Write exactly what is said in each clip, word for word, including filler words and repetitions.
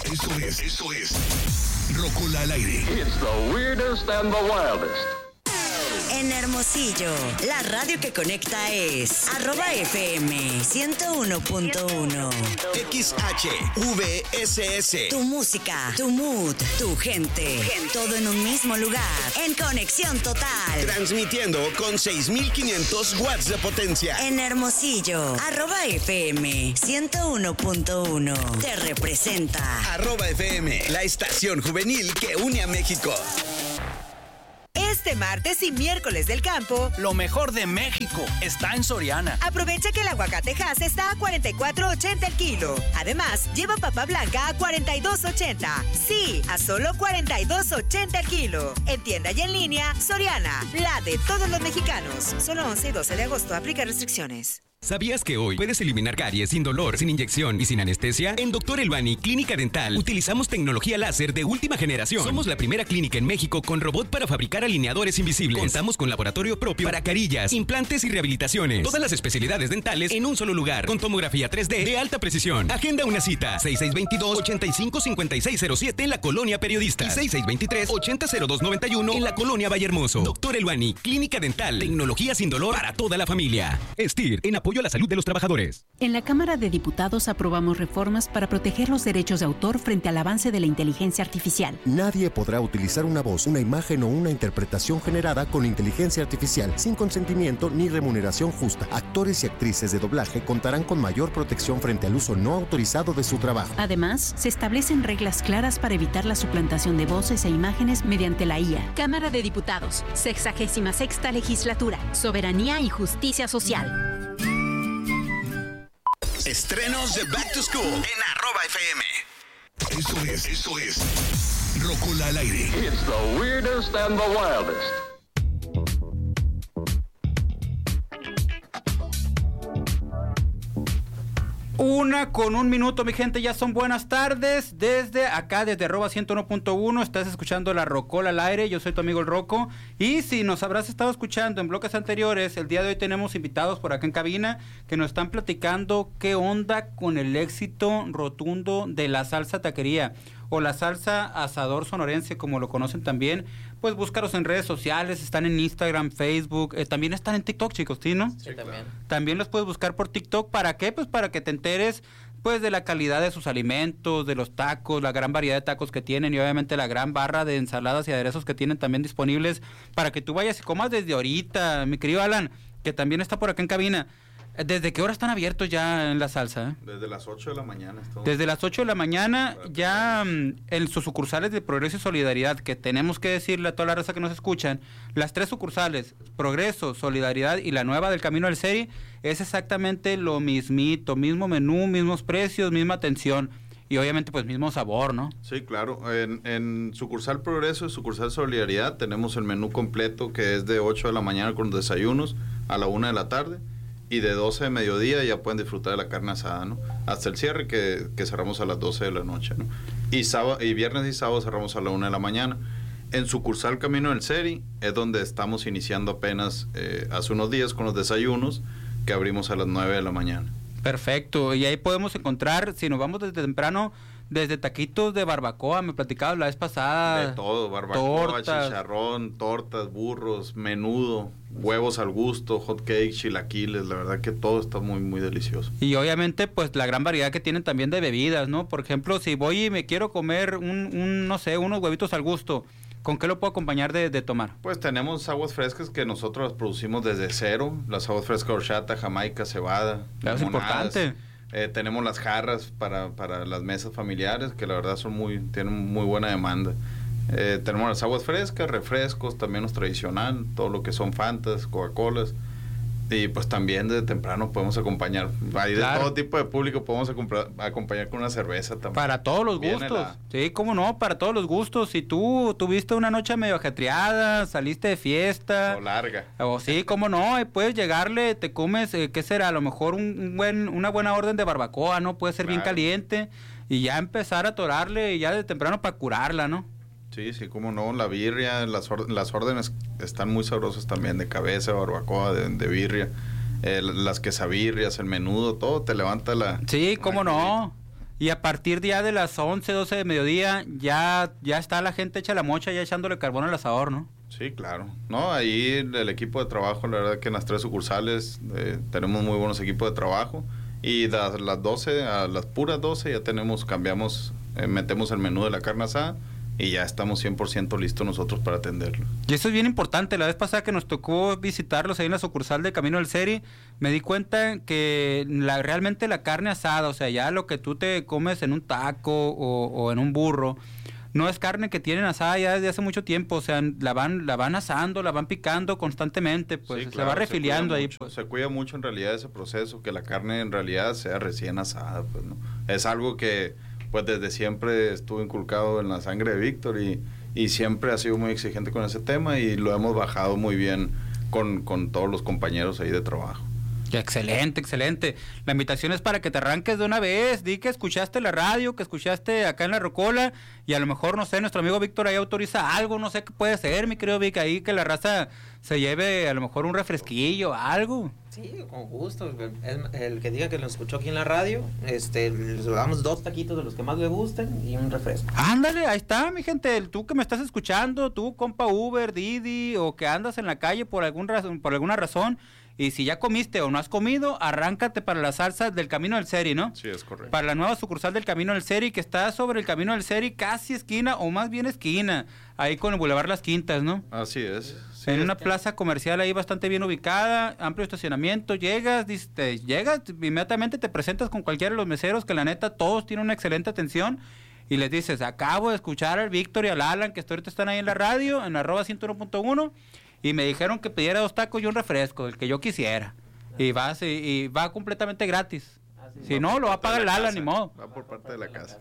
Eso es, eso es Rocola al aire. It's the weirdest and the wildest. En Hermosillo, la radio que conecta es arroba F M ciento uno punto uno. X H V S S. Tu música, tu mood, tu gente, todo en un mismo lugar, en conexión total. Transmitiendo con seis mil quinientos watts de potencia. En Hermosillo, arroba F M ciento uno punto uno. Te representa. Arroba F M, la estación juvenil que une a México. Este martes y miércoles del campo, lo mejor de México está en Soriana. Aprovecha que el aguacate Hass está a cuarenta y cuatro ochenta el kilo. Además, lleva papa blanca a cuarenta y dos ochenta. Sí, a solo cuarenta y dos ochenta el kilo. En tienda y en línea, Soriana, la de todos los mexicanos. Solo once y doce de agosto, aplica restricciones. ¿Sabías que hoy puedes eliminar caries sin dolor, sin inyección y sin anestesia? En Doctor Elbani Clínica Dental utilizamos tecnología láser de última generación. Somos la primera clínica en México con robot para fabricar alineadores invisibles. Contamos con laboratorio propio para carillas, implantes y rehabilitaciones. Todas las especialidades dentales en un solo lugar, con tomografía tres D de alta precisión. Agenda una cita, seis seis dos dos, ocho cinco cinco seis cero siete en la Colonia Periodista y seis seis dos tres, ocho cero dos nueve uno en la Colonia Vallehermoso. Doctor Elbani Clínica Dental, tecnología sin dolor para toda la familia. Estir, en apoyo a la salud de los trabajadores. En la Cámara de Diputados aprobamos reformas para proteger los derechos de autor frente al avance de la inteligencia artificial. Nadie podrá utilizar una voz, una imagen o una interpretación generada con inteligencia artificial sin consentimiento ni remuneración justa. Actores y actrices de doblaje contarán con mayor protección frente al uso no autorizado de su trabajo. Además, se establecen reglas claras para evitar la suplantación de voces e imágenes mediante la I A. Cámara de Diputados, sexagésima sexta legislatura, soberanía y justicia social. Estrenos de Back to School en arroba F M. Eso es, eso es Rocola al aire. It's the weirdest and the wildest. Una con un minuto, mi gente, ya son buenas tardes. Desde acá, desde arroba ciento uno punto uno, estás escuchando la Rocola al aire. Yo soy tu amigo el Rocco. Y si nos habrás estado escuchando en bloques anteriores, el día de hoy tenemos invitados por acá en cabina que nos están platicando qué onda con el éxito rotundo de la salsa taquería o la salsa asador sonorense, como lo conocen también. Pues búscalos en redes sociales, están en Instagram, Facebook, eh, también están en TikTok, chicos, ¿sí, no? Sí, también. También los puedes buscar por TikTok. ¿Para qué? Pues para que te enteres pues de la calidad de sus alimentos, de los tacos, la gran variedad de tacos que tienen y obviamente la gran barra de ensaladas y aderezos que tienen también disponibles para que tú vayas y comas desde ahorita. Mi querido Alan, que también está por acá en cabina. ¿Desde qué hora están abiertos ya en la salsa? Eh? Desde las ocho de la mañana. Estamos... Desde las ocho de la mañana ya um, en sus sucursales de Progreso y Solidaridad, que tenemos que decirle a toda la raza que nos escuchan, las tres sucursales, Progreso, Solidaridad y la nueva del Camino del Seri, es exactamente lo mismito, mismo menú, mismos precios, misma atención y obviamente pues mismo sabor, ¿no? Sí, claro. En, en sucursal Progreso y sucursal Solidaridad tenemos el menú completo que es de ocho de la mañana con los desayunos a la una de la tarde. Y de doce de mediodía ya pueden disfrutar de la carne asada, ¿no? Hasta el cierre que, que cerramos a las doce de la noche, ¿no? Y, sábado, y viernes y sábado cerramos a la una de la mañana. En sucursal Camino del Seri es donde estamos iniciando apenas eh, hace unos días con los desayunos que abrimos a las nueve de la mañana. Perfecto, y ahí podemos encontrar, si nos vamos desde temprano, desde taquitos de barbacoa, me platicabas la vez pasada. De todo, barbacoa, tortas. chicharrón, tortas, burros, menudo, huevos al gusto, hot cakes, chilaquiles, la verdad que todo está muy, muy delicioso. Y obviamente, pues la gran variedad que tienen también de bebidas, ¿no? Por ejemplo, si voy y me quiero comer un, un no sé, unos huevitos al gusto, ¿con qué lo puedo acompañar de, de tomar? Pues tenemos aguas frescas que nosotros las producimos desde cero, las aguas frescas horchata, jamaica, cebada. Es importante. Eh, tenemos las jarras para, para las mesas familiares, que la verdad son muy, tienen muy buena demanda. Eh, tenemos las aguas frescas, refrescos, también los tradicional, todo lo que son Fantas, Coca-Colas. Y pues también desde temprano podemos acompañar, hay claro. de todo tipo de público, podemos acompañar, acompañar con una cerveza también. Para todos los Viene gustos, la... sí, cómo no, para todos los gustos. Si tú tuviste una noche medio ajetreada, saliste de fiesta. O larga. O sí, cómo no, puedes llegarle, te comes, eh, ¿qué será? A lo mejor un, un buen, una buena orden de barbacoa, ¿no? Puede ser claro. bien caliente y ya empezar a atorarle ya de temprano para curarla, ¿no? Sí, sí, cómo no, la birria, las, or- las órdenes están muy sabrosas también, de cabeza, barbacoa, de, de birria, eh, las quesabirrias, el menudo, todo te levanta la... Sí, cómo no, Y a partir ya de las once, doce de mediodía, ya, ya está la gente hecha la mocha, ya echándole carbón al asador, ¿no? Sí, claro. No, ahí el equipo de trabajo, la verdad que en las tres sucursales eh, tenemos muy buenos equipos de trabajo. Y de las doce a las puras doce ya tenemos, cambiamos, eh, metemos el menú de la carne asada y ya estamos cien por ciento listos nosotros para atenderlo. Y eso es bien importante. La vez pasada que nos tocó visitarlos ahí en la sucursal de Camino del Seri, me di cuenta que la, realmente la carne asada, o sea, ya lo que tú te comes en un taco o, o en un burro, no es carne que tienen asada ya desde hace mucho tiempo. O sea, la van la van asando, la van picando constantemente, pues Sí, se claro, va refiliando se ahí. mucho, Pues. Se cuida mucho en realidad ese proceso, que la carne en realidad sea recién asada, pues, ¿no? Es algo que pues desde siempre estuvo inculcado en la sangre de Víctor y, y siempre ha sido muy exigente con ese tema y lo hemos bajado muy bien con, con todos los compañeros ahí de trabajo. Excelente, excelente. La invitación es para que te arranques de una vez. Di que escuchaste la radio, que escuchaste acá en La Rocola y a lo mejor, no sé, nuestro amigo Víctor ahí autoriza algo, no sé qué puede ser, mi querido Vic, ahí que la raza se lleve a lo mejor un refresquillo, algo. Sí, con gusto. El, el que diga que lo escuchó aquí en la radio, este, les damos dos taquitos de los que más le gusten y un refresco. Ándale, ahí está, mi gente. Tú que me estás escuchando, tú, compa Uber, Didi, o que andas en la calle por algún razón, por alguna razón. Y si ya comiste o no has comido, arráncate para la salsa del Camino del Seri, ¿no? Sí, es correcto. Para la nueva sucursal del Camino del Seri, que está sobre el Camino del Seri, casi esquina, o más bien esquina, ahí con el Boulevard Las Quintas, ¿no? Así es. Sí, en es una que... plaza comercial ahí bastante bien ubicada, amplio estacionamiento, llegas, dices, te, llegas, inmediatamente te presentas con cualquiera de los meseros, que la neta todos tienen una excelente atención, y les dices, acabo de escuchar al Víctor y al Alan, que ahorita están ahí en la radio, en arroba ciento uno punto uno, y me dijeron que pidiera dos tacos y un refresco, el que yo quisiera. Y vas y, y va completamente gratis. Si no, lo va a pagar el Alan, ni modo. Va por parte de la casa.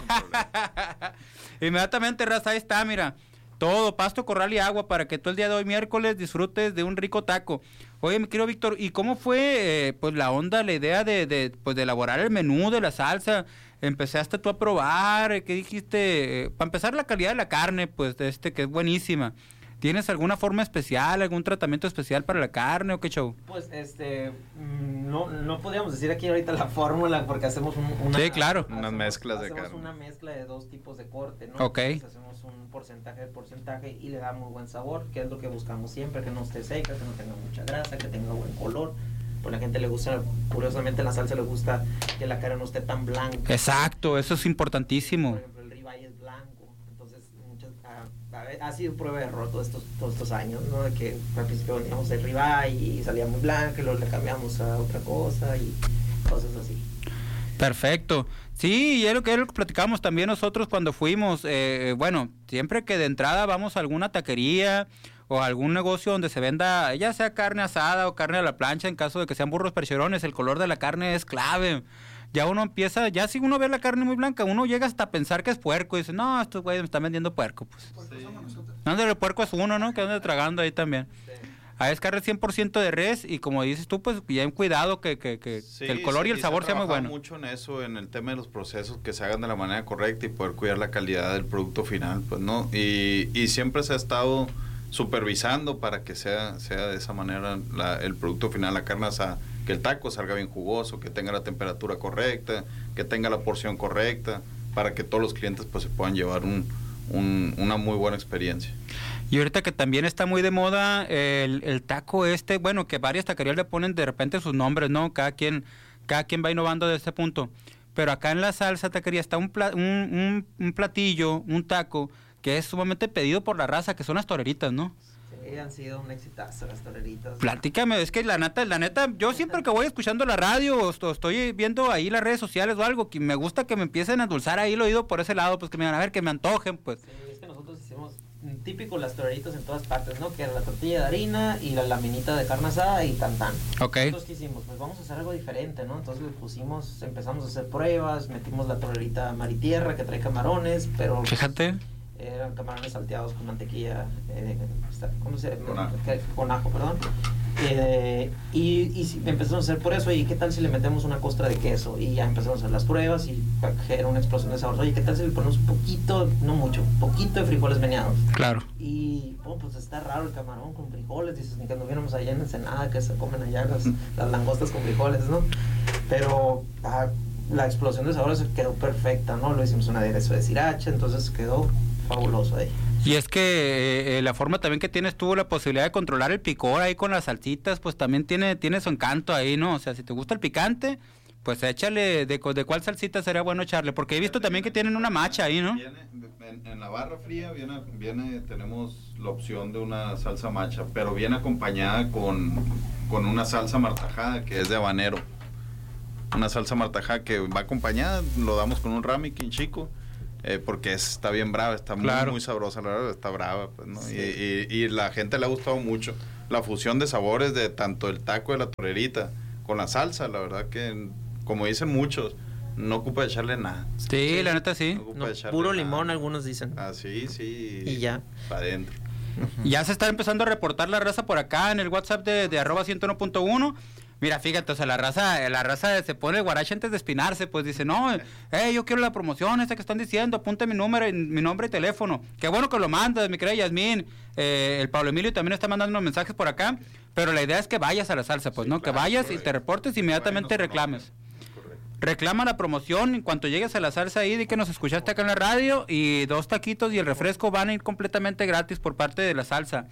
Inmediatamente, raza, ahí está, mira. Todo, pasto, corral y agua para que todo el día de hoy, miércoles, disfrutes de un rico taco. Oye, mi querido Víctor, ¿y cómo fue eh, pues la onda, la idea de, de, pues, de elaborar el menú de la salsa? ¿Empezaste tú a probar? ¿Qué dijiste? Eh, para empezar, la calidad de la carne, pues, de este que es buenísima. ¿Tienes alguna forma especial, algún tratamiento especial para la carne o qué show? Pues, este, no, no podríamos decir aquí ahorita la fórmula porque hacemos un, una... Sí, claro. Hacemos, Unas mezclas de carne. Hacemos una mezcla de dos tipos de corte, ¿no? Ok. Entonces hacemos un porcentaje de porcentaje y le da muy buen sabor, que es lo que buscamos siempre, que no esté seca, que no tenga mucha grasa, que tenga buen color. Pues la gente le gusta, curiosamente en la salsa le gusta que la carne no esté tan blanca. Exacto, eso es importantísimo. Por ejemplo, el ribeye es blanco, entonces muchas, a, a, ha sido prueba de error todos estos, todos estos años, ¿no? De que al principio vendíamos el ribeye y salía muy blanco y luego le cambiamos a otra cosa y cosas así. Perfecto. Sí, y es lo que, es lo que platicamos también nosotros cuando fuimos. Eh, bueno, siempre que de entrada vamos a alguna taquería o algún negocio donde se venda, ya sea carne asada o carne a la plancha, en caso de que sean burros percherones, el color de la carne es clave. Ya uno empieza, ya si uno ve la carne muy blanca, uno llega hasta a pensar que es puerco y dice, no, estos güeyes me están vendiendo puerco. Pues. Sí. No, el puerco es uno, ¿no? Que anda tragando ahí también. Sí. Ahí es carne cien por ciento de res y como dices tú, pues bien cuidado que, que, que, sí, que el color sí, y el sabor se sea muy bueno. mucho en eso, en el tema de los procesos, que se hagan de la manera correcta y poder cuidar la calidad del producto final, pues, ¿no? Y, y siempre se ha estado supervisando para que sea sea de esa manera la, el producto final, la carne asada, que el taco salga bien jugoso, que tenga la temperatura correcta, que tenga la porción correcta, para que todos los clientes pues se puedan llevar un, un, una muy buena experiencia. Y ahorita que también está muy de moda el, el taco este, bueno, que varias taquerías le ponen de repente sus nombres, ¿no? Cada quien, cada quien va innovando de este punto. Pero acá en la salsa taquería está un, pla, un, un, un platillo, un taco, que es sumamente pedido por la raza, que son las toreritas, ¿no? Sí, han sido un exitazo las toreritas. Platícame, es que la neta, la neta, yo siempre que voy escuchando la radio o estoy viendo ahí las redes sociales o algo, que me gusta que me empiecen a endulzar ahí el oído por ese lado, pues que me van a ver, que me antojen, pues. Sí, es que nosotros hicimos típico las toreritas en todas partes, ¿no? Que era la tortilla de harina y la laminita de carne asada y tan tan. Ok. Nosotros ¿qué hicimos? Pues vamos a hacer algo diferente, ¿no? Entonces le pusimos, empezamos a hacer pruebas, metimos la torerita mar y tierra que trae camarones, pero... Fíjate. Eran camarones salteados con mantequilla, eh, ¿cómo se llama? Con ajo. Con ajo, perdón. Eh, y, y empezamos a hacer por eso, y qué tal si le metemos una costra de queso, y ya empezamos a hacer las pruebas y era una explosión de sabor. Oye, qué tal si le ponemos un poquito, no mucho, poquito de frijoles meneados. Claro. Y oh, pues está raro el camarón con frijoles, dices, ni cuando viéramos allá en Ensenada que se comen allá las, las langostas con frijoles, ¿no? Pero ah, la explosión de sabores quedó perfecta, ¿no? Lo hicimos un aderezo de sriracha, entonces quedó fabuloso ahí. Y es que eh, la forma también que tienes tú la posibilidad de controlar el picor ahí con las salsitas, pues también tiene, tiene su encanto ahí, ¿no? O sea, si te gusta el picante, pues échale, de, de cuál salsita sería bueno echarle, porque he visto también que tienen una macha ahí, ¿no? Viene, en, en la barra fría viene, viene, tenemos la opción de una salsa macha, pero viene acompañada con, con una salsa martajada que es de habanero. Una salsa martajada que va acompañada, lo damos con un ramekin chico, eh, porque es, está bien brava, está muy, claro. muy sabrosa, la verdad, está brava, pues, ¿no? Sí. Y, y, y la gente le ha gustado mucho la fusión de sabores de tanto el taco de la torerita con la salsa, la verdad que, como dicen muchos, no ocupa echarle nada. Sí, sí. La neta sí. No no, puro limón, nada. Algunos dicen. Ah, sí, sí. Y ya. Para adentro. Ya se está empezando a reportar la raza por acá en el WhatsApp de, de arroba ciento uno punto uno. Mira, fíjate, o sea, la raza, la raza se pone el guarache antes de espinarse, pues dice, no, eh, yo quiero la promoción esta que están diciendo, apunte mi número, mi nombre y teléfono. Qué bueno que lo mandas, mi querida Yasmín, eh, el Pablo Emilio también está mandando unos mensajes por acá, pero la idea es que vayas a la salsa, pues, sí, ¿no? Claro, que vayas correcto. Y te reportes inmediatamente reclames. Reclama la promoción, en cuanto llegues a la salsa ahí, di que nos escuchaste acá en la radio, y dos taquitos y el refresco van a ir completamente gratis por parte de la salsa.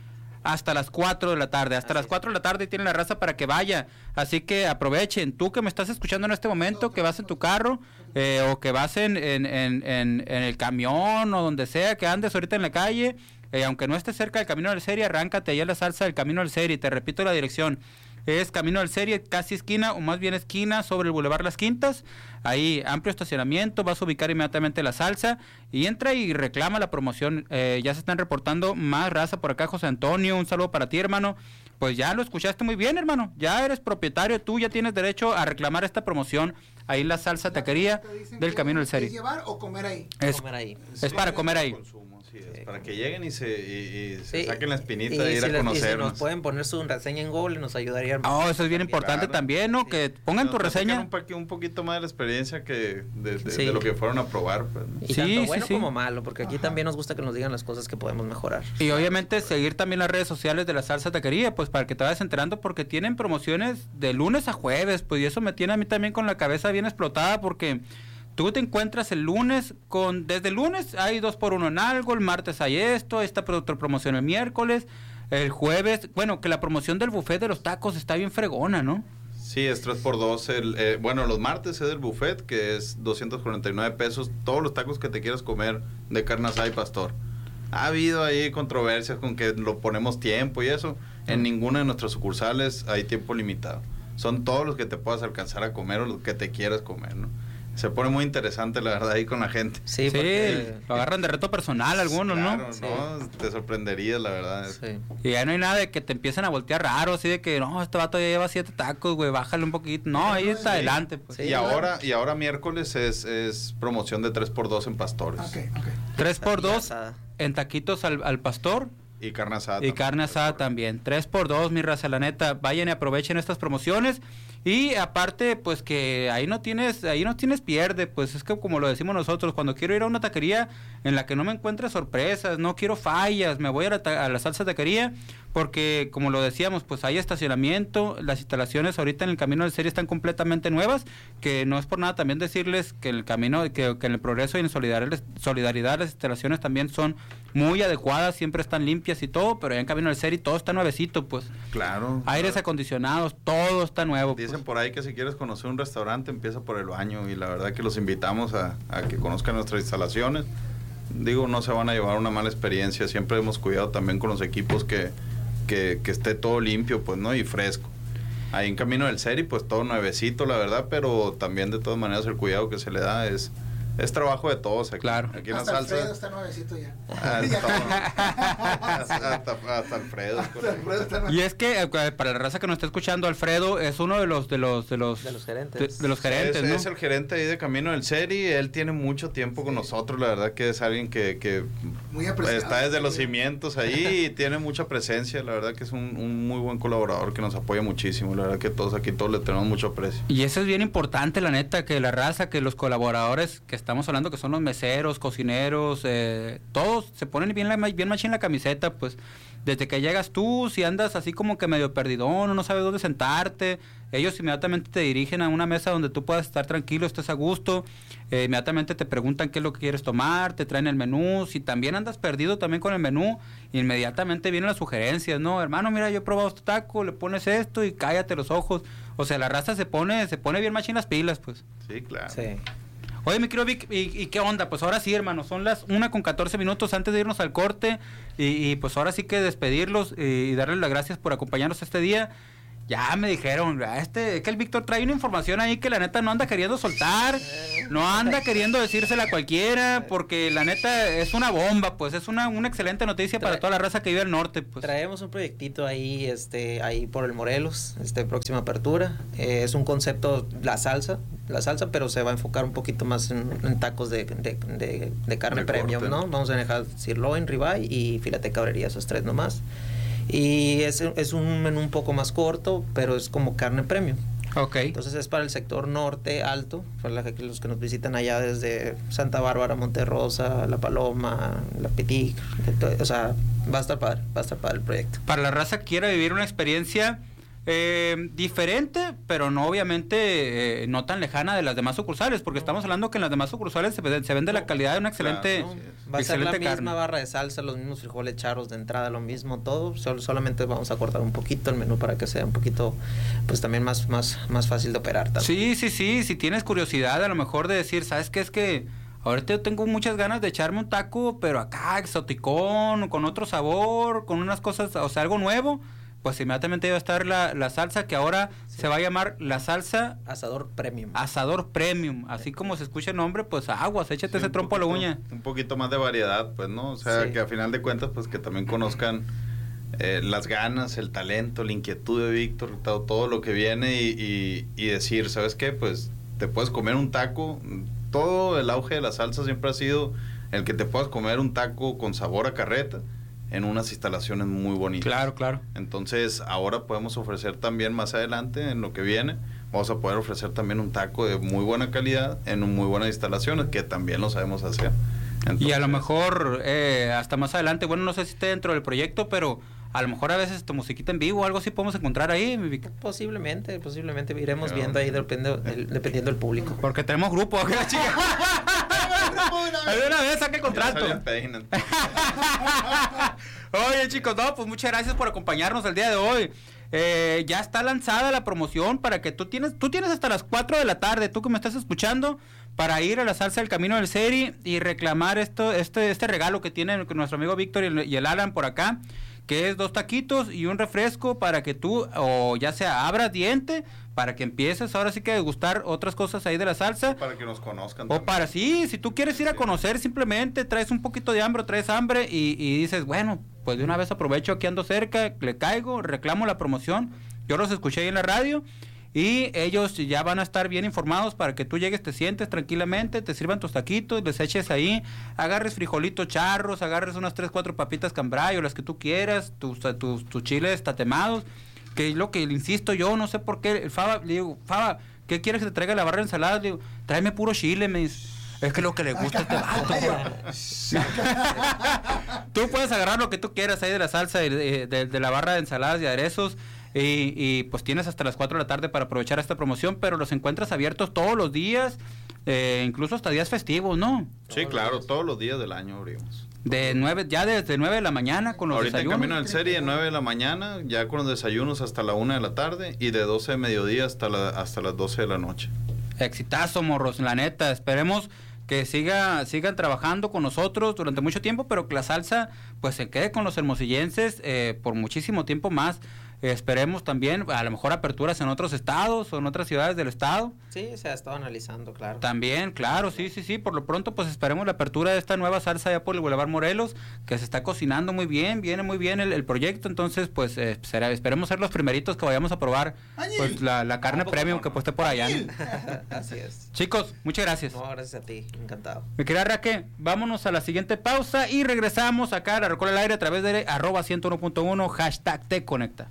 Hasta las cuatro de la tarde, hasta Así las cuatro de la tarde tiene la raza para que vaya, así que aprovechen, tú que me estás escuchando en este momento, que vas en tu carro, eh, o que vas en, en, en, en, en el camión, o donde sea que andes ahorita en la calle, eh, aunque no estés cerca del Camino del Seri, arráncate allá a la salsa del Camino del Seri, te repito la dirección, es Camino del Seri, casi esquina, o más bien esquina, sobre el Boulevard Las Quintas, ahí amplio estacionamiento, vas a ubicar inmediatamente la salsa, y entra y reclama la promoción, eh, ya se están reportando más raza por acá, José Antonio, un saludo para ti, hermano, pues ya lo escuchaste muy bien, hermano, ya eres propietario, tú ya tienes derecho a reclamar esta promoción, ahí la salsa taquería del Camino del Seri. ¿Es llevar o comer ahí? Es, comer ahí. es para comer ahí. Sí, es para que lleguen y se, y, y se sí, saquen la espinita y, de y ir si a conocernos. Y si nos pueden poner su reseña en Google, nos ayudaría. Oh, eso es bien importante claro. también, ¿no? Sí. Que pongan nos tu reseña. Un, un poquito más de la experiencia que de, de, sí. de lo que fueron a probar. Pues, ¿no? Y sí, tanto bueno sí, sí. como malo, porque aquí Ajá. también nos gusta que nos digan las cosas que podemos mejorar. Y obviamente seguir también las redes sociales de la Salsa Taquería, pues para que te vayas enterando, porque tienen promociones de lunes a jueves, pues y eso me tiene a mí también con la cabeza bien explotada, porque tú te encuentras el lunes con, desde el lunes hay dos por uno en algo, el martes hay esto, esta otra promoción el miércoles, el jueves, bueno, que la promoción del buffet de los tacos está bien fregona, ¿no? Sí, es tres por dos, el, eh, bueno, los martes es el buffet, que es doscientos cuarenta y nueve pesos, todos los tacos que te quieras comer de carne asada y pastor. Ha habido ahí controversias con que lo ponemos tiempo y eso, en ninguna de nuestras sucursales hay tiempo limitado, son todos los que te puedas alcanzar a comer o los que te quieras comer, ¿no? Se pone muy interesante, la verdad, ahí con la gente. Sí, porque sí, lo agarran de reto personal algunos, claro, ¿no? Sí. ¿no? Te sorprenderías, la verdad. Sí. Y ya no hay nada de que te empiecen a voltear raro, así de que, no, este vato ya lleva siete tacos, güey, bájale un poquito. No, ahí está sí. adelante. Pues. Sí, y, ahora, y ahora miércoles es, es promoción de tres por dos en pastores. Ok, ok. tres por dos en taquitos al, al pastor. Y carne asada. Y también. carne asada también. tres por dos, mi raza, la neta. Vayan y aprovechen estas promociones. Y aparte, pues que ahí no tienes, ahí no tienes pierde. Pues es que como lo decimos nosotros, cuando quiero ir a una taquería en la que no me encuentre sorpresas, no quiero fallas, me voy a la, a la salsa taquería, porque como lo decíamos, pues hay estacionamiento, las instalaciones ahorita en el Camino del Seri están completamente nuevas, que no es por nada también decirles que en el camino, que, que en el Progreso y en solidaridad, solidaridad las instalaciones también son muy adecuadas, siempre están limpias y todo, pero ya en Camino del Seri todo está nuevecito, pues. Claro. Aires claro. acondicionados, todo está nuevo. Dicen pues. por ahí que si quieres conocer un restaurante, empieza por el baño, y la verdad que los invitamos a, a que conozcan nuestras instalaciones. Digo, no se van a llevar una mala experiencia, siempre hemos cuidado también con los equipos que, que, que esté todo limpio, pues, ¿no? Y fresco. Ahí en Camino del Seri, pues todo nuevecito, la verdad, pero también de todas maneras el cuidado que se le da es... Es trabajo de todos aquí. Claro. Aquí en hasta la salsa. Alfredo está nuevecito ya. Hasta, hasta, hasta Alfredo. Hasta Alfredo está y es que para la raza que nos está escuchando, Alfredo es uno de los de los de los, de los gerentes. De, de los gerentes, es, ¿no? Es el gerente ahí de Camino del Seri. Él tiene mucho tiempo con nosotros. La verdad que es alguien que, que muy apreciado, está desde sí. los cimientos ahí y tiene mucha presencia. La verdad que es un, un muy buen colaborador que nos apoya muchísimo. La verdad que todos aquí todos le tenemos mucho aprecio. Y eso es bien importante, la neta, que la raza, que los colaboradores que estamos hablando, que son los meseros, cocineros, eh, todos se ponen bien la bien machín la camiseta, pues, desde que llegas tú, si andas así como que medio perdidón o no sabes dónde sentarte, ellos inmediatamente te dirigen a una mesa donde tú puedas estar tranquilo, estés a gusto, eh, inmediatamente te preguntan qué es lo que quieres tomar, te traen el menú, si también andas perdido también con el menú, inmediatamente vienen las sugerencias, ¿no? Hermano, mira, yo he probado este taco, le pones esto y cállate los ojos. O sea, la raza se pone, se pone bien machín las pilas, pues. Sí, claro. Sí. Oye, mi querido Vic, ¿y, ¿y qué onda? Pues ahora sí, hermano, son las una con catorce minutos antes de irnos al corte y, y pues ahora sí que despedirlos y darles las gracias por acompañarnos este día. Ya me dijeron, este, que el Víctor trae una información ahí que la neta no anda queriendo soltar, no anda queriendo decírsela a cualquiera, porque la neta es una bomba, pues es una, una excelente noticia Trae, para toda la raza que vive al norte, pues. Traemos un proyectito ahí, este, ahí por el Morelos, este, próxima apertura, eh, es un concepto, la salsa, la salsa, pero se va a enfocar un poquito más en, en tacos de, de, de, de carne de premium, corte. ¿No? Vamos a dejar sirloin, ribeye y filete cabrería, esos tres nomás. Y es, es un menú un poco más corto, pero es como carne premium. Ok. Entonces es para el sector norte alto, para la, los que nos visitan allá desde Santa Bárbara, Monterrosa, La Paloma, La Pitic. O sea, va a estar padre, va a estar padre el proyecto. Para la raza que quiera vivir una experiencia eh, diferente, pero no obviamente eh, no tan lejana de las demás sucursales, porque no. estamos hablando que en las demás sucursales se, se vende no. la calidad de una excelente claro, no. Va a ser la misma carne. Barra de salsa, los mismos frijoles charros de entrada, lo mismo todo, Sol, solamente vamos a cortar un poquito el menú para que sea un poquito, pues también más, más, más fácil de operar también. Sí, sí, sí, si tienes curiosidad a lo mejor de decir, ¿sabes qué? Es que ahorita yo tengo muchas ganas de echarme un taco, pero acá exoticón, con otro sabor, con unas cosas, o sea, algo nuevo. Pues inmediatamente va a estar la, la salsa que ahora sí. se va a llamar la salsa Asador Premium. Asador Premium, así sí. como se escucha el nombre, pues aguas, échate sí, ese trompo poquito, a la uña. Un poquito más de variedad, pues, ¿no? O sea, sí. que a final de cuentas, pues que también conozcan eh, las ganas, el talento, la inquietud de Víctor, todo, todo lo que viene y, y, y decir, ¿sabes qué? Pues te puedes comer un taco, todo el auge de la salsa siempre ha sido el que te puedas comer un taco con sabor a carreta, en unas instalaciones muy bonitas. Claro, claro. Entonces, ahora podemos ofrecer también más adelante, en lo que viene, vamos a poder ofrecer también un taco de muy buena calidad en muy buenas instalaciones, que también lo sabemos hacer. Entonces, y a lo mejor, eh, hasta más adelante, bueno, no sé si esté dentro del proyecto, pero a lo mejor a veces tu musiquita en vivo o algo así podemos encontrar ahí. Posiblemente, posiblemente iremos pero, viendo ahí dependiendo, del, dependiendo del público. Porque tenemos grupo, ¿qué chica? De una vez saque el contrato. Oye, chicos, no, pues muchas gracias por acompañarnos el día de hoy. Eh, ya está lanzada la promoción para que tú tienes, tú tienes hasta las cuatro de la tarde, tú que me estás escuchando, para ir a la Salsa del Camino del Seri y reclamar esto, este, este regalo que tiene nuestro amigo Víctor y el, y el Alan por acá, que es dos taquitos y un refresco para que tú, o ya sea abras diente, para que empieces ahora sí que a degustar otras cosas ahí de la salsa. Para que nos conozcan. O también. para sí, si tú quieres ir a conocer, simplemente traes un poquito de hambre o traes hambre y, y dices, bueno, pues de una vez aprovecho, aquí ando cerca, le caigo, reclamo la promoción. Yo los escuché ahí en la radio y ellos ya van a estar bien informados para que tú llegues, te sientes tranquilamente, te sirvan tus taquitos, les eches ahí, agarres frijolitos charros, agarres unas tres, cuatro papitas cambray o las que tú quieras, tus, tus, tus chiles tatemados, que es lo que le insisto yo, no sé por qué, el Faba, le digo, Faba, ¿qué quieres que te traiga la barra de ensaladas? Le digo, tráeme puro chile, me dice. Es que lo que le gusta a este vato. Tú puedes agarrar lo que tú quieras ahí de la salsa, de, de, de la barra de ensaladas y aderezos. Y, y pues tienes hasta las cuatro de la tarde para aprovechar esta promoción, pero los encuentras abiertos todos los días, eh, incluso hasta días festivos, ¿no? Sí, claro, todos los días del año abrimos. De nueve, ya desde nueve de la mañana con los Ahorita desayunos. Ahorita en Camino del Seri de nueve de la mañana, ya con los desayunos hasta la una de la tarde y de doce de mediodía hasta, la, hasta las doce de la noche. Exitazo, morros, la neta, esperemos que siga sigan trabajando con nosotros durante mucho tiempo, pero que la salsa pues se quede con los hermosillenses eh, por muchísimo tiempo más. Eh, esperemos también, a lo mejor aperturas en otros estados o en otras ciudades del estado. Sí, se ha estado analizando, claro. También, claro, sí, sí, sí. Por lo pronto, pues esperemos la apertura de esta nueva salsa allá por el Boulevard Morelos, que se está cocinando muy bien, viene muy bien el, el proyecto. Entonces, pues eh, será, esperemos ser los primeritos que vayamos a probar pues la, la carne premium no, que pues esté por allá. Así es. Chicos, muchas gracias. No, gracias a ti, encantado. Mi querida Raque, vámonos a la siguiente pausa y regresamos acá a la Rocola al Aire a través de arroba ciento uno punto uno, hashtag te conecta.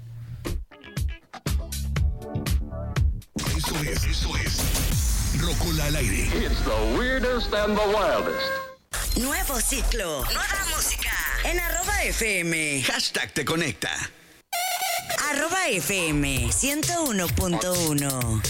Eso es, eso es Rocola al Aire. It's the weirdest and the wildest. Nuevo ciclo, nueva música, En arroba F M. Hashtag te conecta. Arroba F M ciento uno punto uno.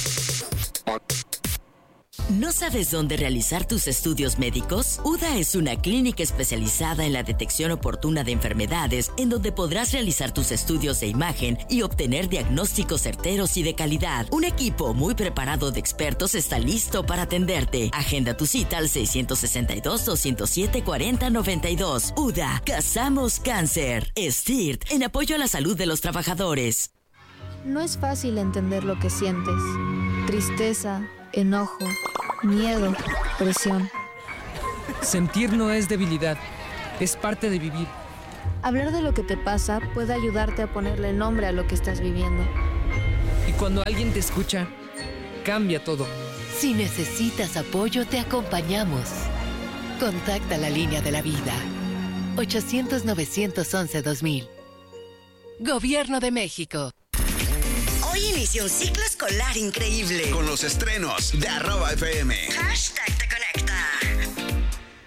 ¿No sabes dónde realizar tus estudios médicos? U D A es una clínica especializada en la detección oportuna de enfermedades, en donde podrás realizar tus estudios de imagen y obtener diagnósticos certeros y de calidad. Un equipo muy preparado de expertos está listo para atenderte. Agenda tu cita al seis seis dos, dos cero siete, cuatro cero nueve dos. U D A, Cazamos Cáncer. S T I R T, en apoyo a la salud de los trabajadores. No es fácil entender lo que sientes. Tristeza, enojo, miedo, presión. Sentir no es debilidad, es parte de vivir. Hablar de lo que te pasa puede ayudarte a ponerle nombre a lo que estás viviendo. Y cuando alguien te escucha, cambia todo. Si necesitas apoyo, te acompañamos. Contacta la línea de la vida. ochocientos, novecientos once, dos mil. Gobierno de México. Hoy inicia un ciclo escolar increíble. Con los estrenos de arroba F M. Hashtag te conecta.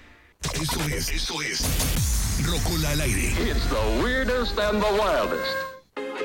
Eso es, eso es. Rocola al aire. It's the weirdest and the wildest.